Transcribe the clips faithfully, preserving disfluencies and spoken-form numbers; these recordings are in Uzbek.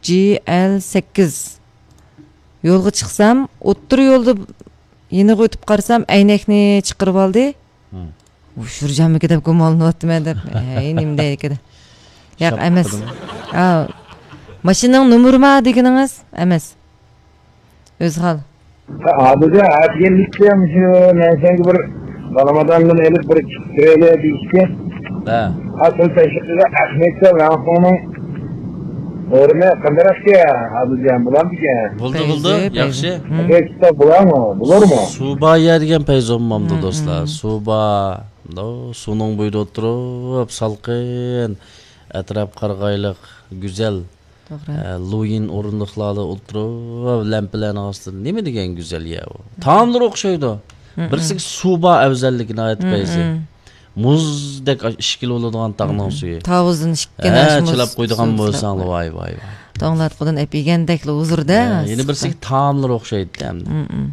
G L sekiz. Yolga çıksam, otur yolda yeni koyup qarsam, aynakni çıqırıp aldı. Uşurjam ki dep go'malanıp men dep. Enim deydi. Yo'q, emas. Ha, mashinaning numeri deganingiz emas. O'z hal. Abiga aytganlikcha shu narsaga bir balamadandan elib bir chiqtirayli deyishga. Ha. Asıl teşekkürler Ahmet'e Ramfon'un Orme Kandarasya abiga bulan diye. Buldu buldu. Yaxshi. Tekste bular mı? Bulur mu? Suba yergen peyzommamdı dostlar. Suba. No, sunun boyda oturup salqin, etraf qarğaylıq, güzel. Luyin orunluqları oturup lampilerin astında. Neme degen güzel ya o. Tamamlar oqşaydı. Birisi suba afzalligini aytib beyzi. Muzdek ishkil oladigan tağның suyu. Tavuzun ishkkan ash muz. Chilab qo'ydigan bo'lsang, voy voy voy. Tonglatqidan epigandakli uzurda. Yeni birisi tamamlar oqşaydı hamda.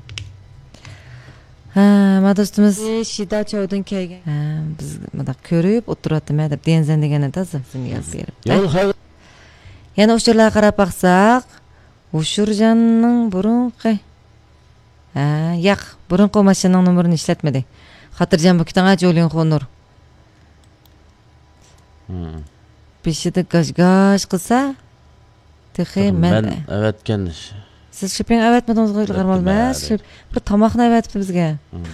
Ha, madostimiz shida choydan kelgan. Ha, biz mana ko'rib o'tiryapti-ma deb denzen degan edi bizga yozib beribdi. Yana o'shalarga qarab baqsaq, Ushurjanning burunqi. Ha, yo'q, burunqi mashinaning nomerini ishlatmadi. Xotirjam bu kitanga jo'ling xonur. Hmm. Beshida gaj-gaj qilsa, texi men avatgan. Siz shiping avatmadingiz qo'yib qarmalmas. Bir tomoqni avatibdi bizga.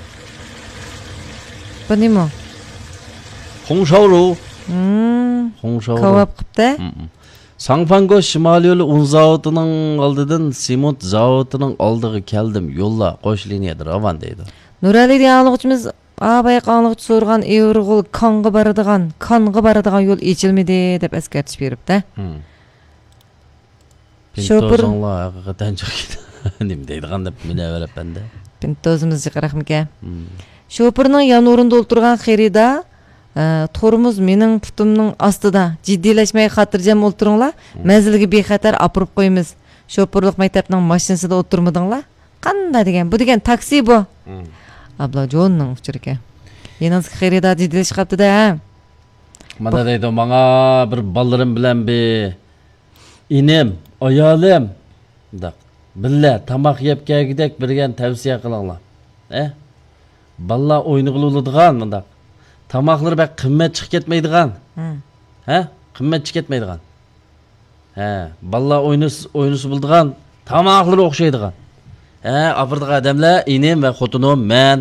Bu nima? Xongshauru. Hmm. Xongshauru. Kavab qipti. Sangpango Şimal yolu un zavodunun aldıdan Simont zavodunun aldığı keldim yolla qo'sh liniyadir avan deydi. Nurali dialoqchimiz abay qanlıqçı so'rgan Evrog'ul konga baradigan, konga baradigan yo'l echilmidi deb eskartish beribdi. Pintozonlar haqiqatan jo'ydi. Nim deydigan deb meni avalab bende. Pintozimizni qaraqmika. Şoförning yan o'rinda o'tirgan xerida tormuz mening putumning ostida jiddiylaşmay xotirjam o'tiringlar. Manzilga bexatar apirib qo'yamiz. Şoförlik maktabining mashinasida o'tirmadinglar? Qanday degan? Bu degan taksi bu. Ablajonning uchirka. Yana xerida jiddiylash qaptida. Mana deydi, menga bir ballarim bilan be inim, ayolim daq. Billa tamoq yeb kelgidek birgan tavsiya qilinglar. Eh? Balla o'ynig'il bo'ladigan mundaq. Tamoqlar bak qimmat chiqib ketmaydigan. Ha? Qimmat chiqib ketmaydigan. Ha, balla o'ynis o'ynisi bo'ladigan, tamoqlar o'xshaydigan. Ha, afirdiq odamlar inim va xotinim men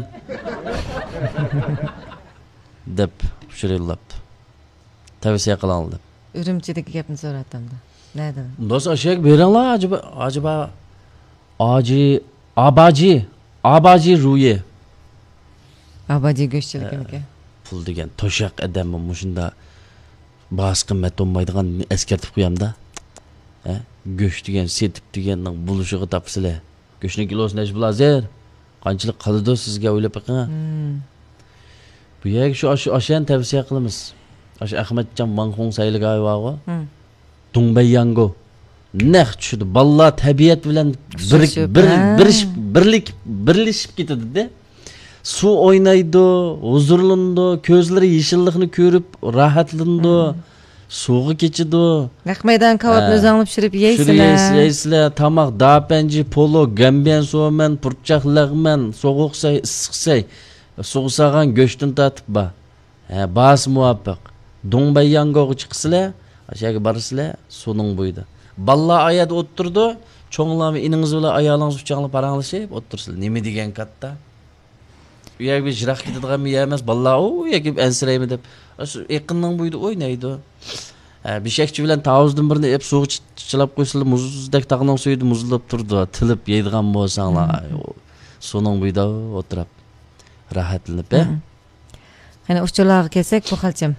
deb shirillabdi. Tavsiya qilinglar. Ürümchidagi gapni so'ratamda. Nada? Do'st ashak beringlar, acaba acaba aji abaji abaji ruyi. Abaji go'shtchilikniki. Pul degan to'shaq odammi mushunda bas qimmat olmaydigan eskartib qo'yamda. Ha? Go'sht degan setib deganning bulishig'i topsizlar. Go'shtning kilosi nech bo'lazir? Qanchalik qoladi sizga o'ylab boqing. Bu yerga shu oshan tavsiya qilamiz. Ash Ahmadjon Manxong sayliga ayvog'i. Tungbayyango. Naq tushdi. Balla tabiat bilan bir bir birlik birlashib ketadi-da. Su oynaydı, huzurlandı, gözleri yeşillikni görüp rahatlandı, suğu geçidi. Naqmaydan kavabni o'zingni pishirib yeysizlar. Pishirib yeysizlar, tamoq dapanji, polo, gambian so'men, purchaq lag'man, so'g'uqsay, issiqsay, so'g'sagan go'shtni tatib ba. Ha, bas muvaffaq. Dongbayyangoga chiqsizlar, ashaga borsizlar, suning bo'yida. Balla oyat o'tirdi, cho'nglarni iningiz bilan ayolingiz uchanglab paranglashib o'tirsizlar. Nima degan katta? U yerga bir jiroq ketadigan mi emas, balla o yoki ansiraymi deb. Yaqinning bo'yida o'ynaydi. Ha, beshakchi bilan tavuzdan birini ep suv chilab qo'ysalar, muzdek tog'ning suyida muzlab turdi, tilib yeydigan bo'lsanglar, suning bo'yida o'tirib rahatlanib, ha. Qani o'shalarga kelsak, bu xalcham.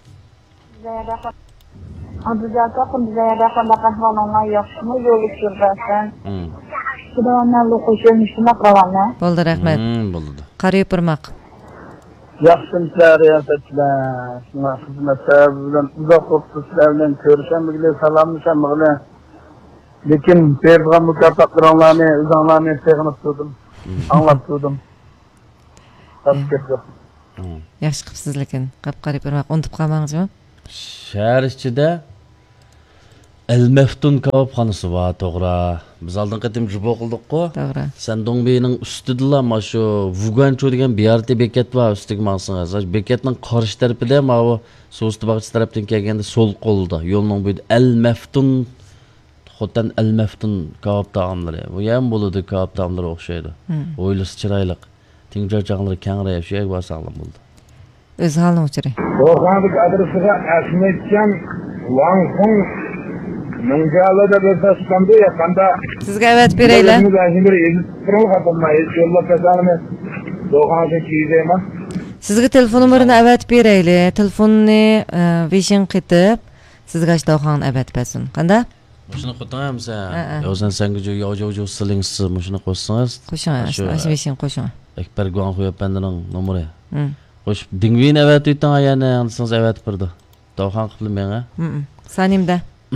Adıcaka kunduzaya kandaka hanımlar yaxşımı yolu sürbersen. Kudavanlarla koşulmuşsun akravanlar. Bo'ldi, rahmat. Bo'ldi. Qarayib turmaq. Yaxşımlar riyasatçılar. Şuna hizmetler bilen uzak olsun bilen görüşen bile salamlaşan bile. Lekin berdiğim mükaffatlarını, uzanlarını sevginip tuttum. Anlap tuttum. Tasdik yok. Yaxshi qilibsiz lekin qap qarayib turmaq. Unutib qolmangizmi? Shahar ichida El Meftun kebapxonasi var, to'g'ri. Biz oldin qatim jubo qildik-ku. To'g'ri. Sen Dongbeyning ustidala mana shu Vugancho degan B R T bekat var, ustiga maqsangiz. Bekatning qarshi tarafida mana bu So'sti bag'chi tarafdan kelganda so'l qo'lda, yo'lning bo'yida El Meftun, xo'tan El Meftun kebab taomlari. Bu ham bo'ladi, kebab taomlari o'xshaydi. O'ylisi chiroyli. Tingjo'chaqlari kangrayib, shu yerga sog'lom bo'ldi. O'z holini o'chiri. Doğanlık adresiga Ahmetcan Wang Hong Mıngalada bir taslandı yakanda. Sizga evet bereylar. Ben şimdi ezip durul hatırma. Yolla pazarını Doğanlık çiğdeyim. Sizga telefon numarini evet bereyli. Telefonini vishin qitib sizga Davxon evet bersin. Qanda? Shuni qo'ytaymi sen? Yo sen senga yo yo yo silingsiz, shuni qo'ysangiz. Qo'shing, shu vishin qo'shing. Ekber Guan Xuyapandining nomeri. Qo'shib dingvin evet uytan ayani, ansangiz evet birdi. Davxon qilib menga. Sanimda.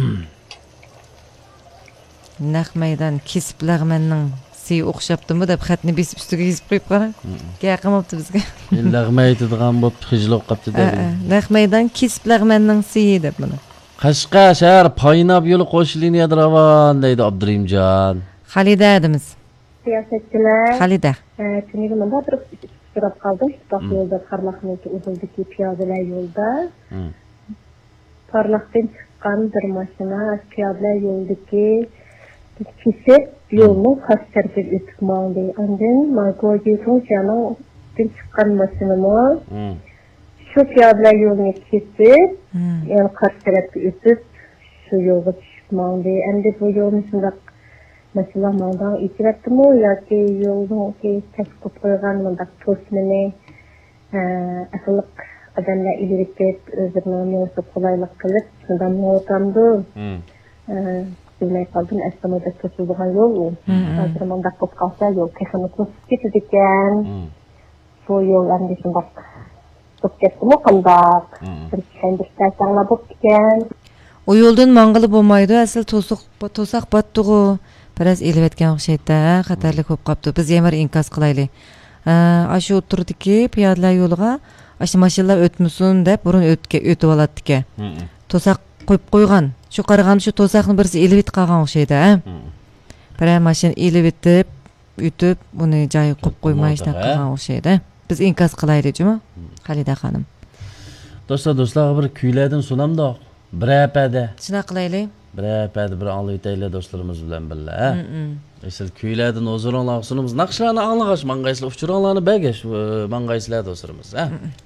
Naq maydon kesib lag'manning siy o'xshabdimi deb xatni besib ustiga yozib qo'yib qarang. Yaqinmabdi bizga. Lag'maydigan bo'lib xijilib qopti deb. Naq maydon kesib lag'manning siy deb buni. Qashqa shahar Paynab yo'li qo'sh liniyada ravon deydi Abdurimjon. Xalida edimiz. Siyasetçiler. Xalida. Çünkü ben de bir sırap kaldım. Bak yolda Parlak'taki uzuldaki piyadeler yolda. Parlak'tan çıkan bir maşına piyadeler yoldaki kesip yolunu kaç tarafa ötükmandı. Andın Margoji'nin canı çıkan maşınımı şu piyadeler yolunu kesip yani kaç tarafa ötüp şu yolda çıkmandı. Ende bu yolun içinde mesela manda itiratım o ya ki yolun ki tespit koygan manda tosmini asılık adamla ilerikip özürlüğünü yolsu kolaylık kılıp şundan mı otamdı bilmeye kaldım esnamada tosulduğun yol hazır manda kop kalsa yol kesinlikle gittikken bu yol ende şundak çok kestim o kandak bir kendişler sana bakken o yoldan mangalı bo'lmaydi asıl tosuq tosaq battığı biraz elvetken o'xshaydi, xatarli ko'p qopti. Biz yemar inkos qilaylik. Ashu o'tirdiki, piyodalar yo'liga, ashu mashinalar o'tmasin deb burun o'tga o'tib oladiki. To'saq qo'yib qo'ygan. Shu qaraganda shu to'saqni birisi elvet qolgan o'xshaydi, ha? Bir mashina elvetib, o'tib, buni joyi qo'yib qo'ymay ishlab qolgan o'xshaydi. Biz inkos qilaylik, juma? Xalida xonim. Do'stlar, do'stlar, bir kuylardan sunamda. Bir apada. Shuna qilaylik. Bir apada bir anglaytaylar do'stlarimiz bilan birga, ha? Esel kuylardan o'zinglar sunimiz. Naqshlarni anglag'ach, mang'ayslar uchuranglarni bagash, mang'ayslar do'stlarimiz, ha?